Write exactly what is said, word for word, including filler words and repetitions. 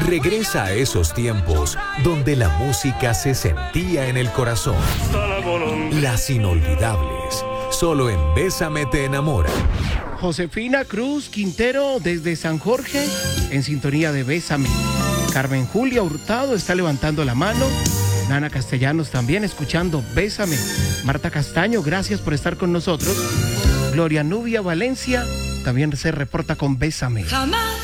Regresa a esos tiempos donde la música se sentía en el corazón. Las inolvidables, solo en Bésame te enamora. Josefina Cruz Quintero desde San Jorge, en sintonía de Bésame. Carmen Julia Hurtado está levantando la mano. Nana Castellanos también escuchando Bésame. Marta Castaño, gracias por estar con nosotros. Gloria Nubia Valencia también se reporta con Bésame. Jamás